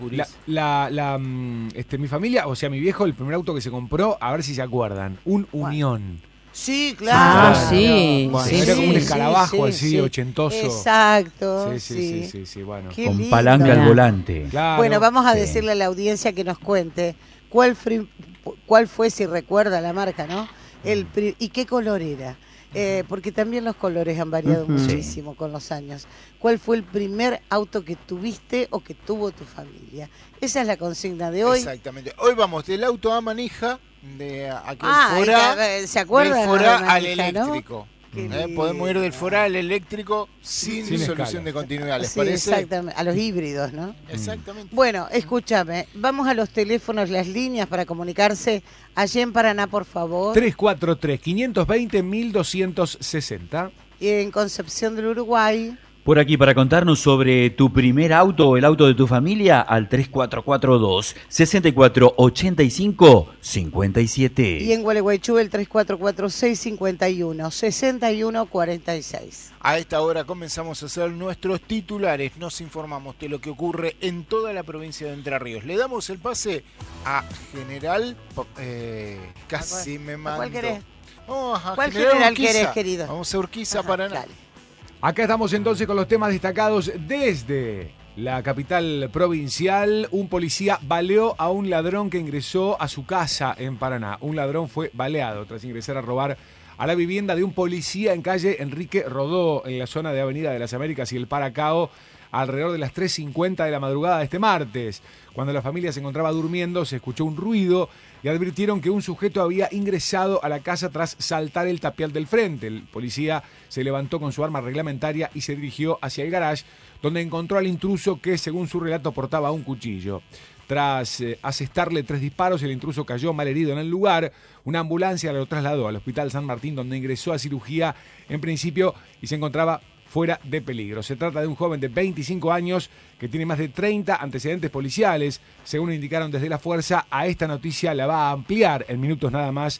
Mi familia, o sea, mi viejo, el primer auto que se compró, a ver si se acuerdan, un Unión. Sí, claro. Sí. Bueno, Sí, era como un sí, escarabajo así, ochentoso. Exacto. Sí, bueno. Qué Con lindo. palanca al volante. Claro. Bueno, vamos a Sí. decirle a la audiencia que nos cuente cuál fue, si recuerda la marca, ¿no? ¿Y qué color era? Porque también los colores han variado muchísimo con los años. ¿Cuál fue el primer auto que tuviste o que tuvo tu familia? Esa es la consigna de hoy. Exactamente. Hoy vamos del auto a manija, de aquel ¿se acuerdan? del Forá de la al manija, ¿no? eléctrico. Qué Podemos ir del lindo. Forá al eléctrico sin solución escala. de continuidad, ¿les Sí, parece? exactamente. A los híbridos, ¿no? Exactamente. Bueno, escúchame, vamos a los teléfonos, las líneas para comunicarse allí en Paraná, por favor. 343-520-1260. Y en Concepción del Uruguay. Por aquí, para contarnos sobre tu primer auto o el auto de tu familia, al 3442-6485-57. Y en Gualeguaychú el 3446-51-6146. A esta hora comenzamos a hacer nuestros titulares. Nos informamos de lo que ocurre en toda la provincia de Entre Ríos. Le damos el pase a General... casi me mando. ¿Cuál querés? Vamos a ¿Cuál general Urquiza. querés, querido? Vamos a Urquiza, Ajá, Paraná. dale. Acá estamos entonces con los temas destacados desde la capital provincial. Un policía baleó a un ladrón que ingresó a su casa en Paraná. Un ladrón fue baleado tras ingresar a robar a la vivienda de un policía en calle Enrique Rodó, en la zona de Avenida de las Américas y el Paracao, alrededor de las 3:50 de la madrugada de este martes. Cuando la familia se encontraba durmiendo, se escuchó un ruido y advirtieron que un sujeto había ingresado a la casa tras saltar el tapial del frente. El policía se levantó con su arma reglamentaria y se dirigió hacia el garage, donde encontró al intruso que, según su relato, portaba un cuchillo. Tras asestarle 3 disparos, el intruso cayó malherido en el lugar. Una ambulancia lo trasladó al Hospital San Martín, donde ingresó a cirugía en principio y se encontraba fuera de peligro. Se trata de un joven de 25 años que tiene más de 30 antecedentes policiales. Según indicaron desde la fuerza, a esta noticia la va a ampliar en minutos nada más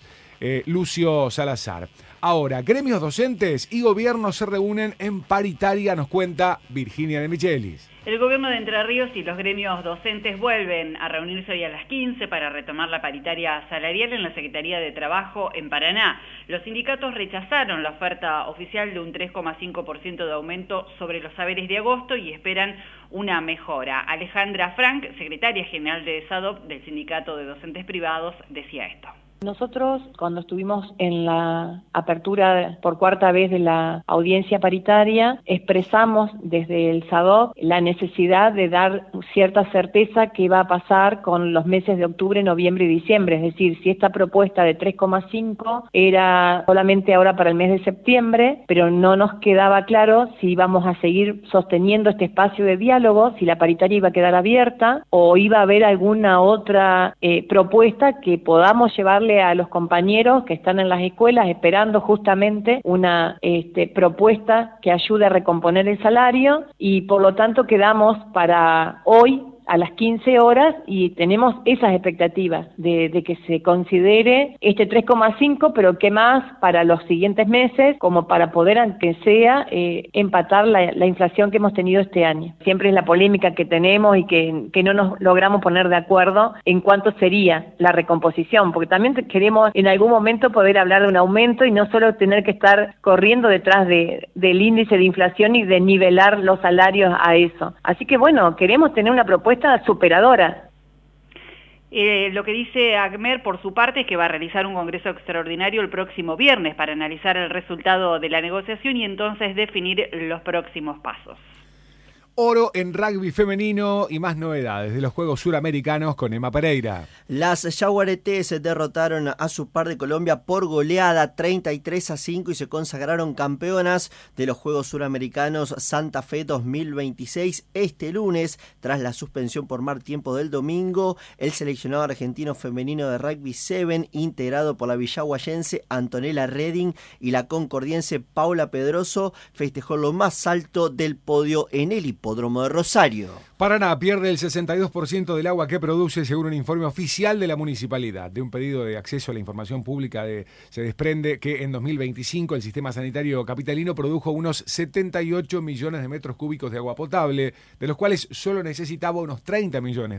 Lucio Salazar. Ahora, gremios docentes y gobierno se reúnen en paritaria, nos cuenta Virginia de Michelis. El gobierno de Entre Ríos y los gremios docentes vuelven a reunirse hoy a las 15 para retomar la paritaria salarial en la Secretaría de Trabajo en Paraná. Los sindicatos rechazaron la oferta oficial de un 3,5% de aumento sobre los saberes de agosto y esperan una mejora. Alejandra Frank, secretaria general de SADOP del Sindicato de Docentes Privados, decía esto. Nosotros, cuando estuvimos en la apertura por cuarta vez de la audiencia paritaria, expresamos desde el SADOP la necesidad de dar cierta certeza que iba a pasar con los meses de octubre, noviembre y diciembre. Es decir, si esta propuesta de 3,5 era solamente ahora para el mes de septiembre, pero no nos quedaba claro si íbamos a seguir sosteniendo este espacio de diálogo, si la paritaria iba a quedar abierta o iba a haber alguna otra propuesta que podamos llevarle a los compañeros que están en las escuelas esperando justamente una propuesta que ayude a recomponer el salario, y por lo tanto quedamos para hoy a las 15 horas y tenemos esas expectativas de que se considere este 3,5, pero que más para los siguientes meses, como para poder, aunque sea, empatar la inflación que hemos tenido este año. Siempre es la polémica que tenemos y que no nos logramos poner de acuerdo en cuánto sería la recomposición, porque también queremos en algún momento poder hablar de un aumento y no solo tener que estar corriendo detrás del índice de inflación y de nivelar los salarios a eso. Así que bueno, queremos tener una propuesta superadora. Lo que dice ACMER por su parte es que va a realizar un congreso extraordinario el próximo viernes para analizar el resultado de la negociación y entonces definir los próximos pasos. Oro en rugby femenino y más novedades de los Juegos Suramericanos con Emma Pereira. Las yaguaretés derrotaron a su par de Colombia por goleada 33-5 y se consagraron campeonas de los Juegos Suramericanos Santa Fe 2026. Este lunes, tras la suspensión por mal tiempo del domingo, el seleccionado argentino femenino de rugby 7, integrado por la villaguayense Antonella Redding y la concordiense Paula Pedroso, festejó lo más alto del podio en el hipódromo hipódromo de Rosario. Paraná pierde el 62% del agua que produce, según un informe oficial de la municipalidad. De un pedido de acceso a la información pública se desprende que en 2025 el sistema sanitario capitalino produjo unos 78 millones de metros cúbicos de agua potable, de los cuales solo necesitaba unos 30 millones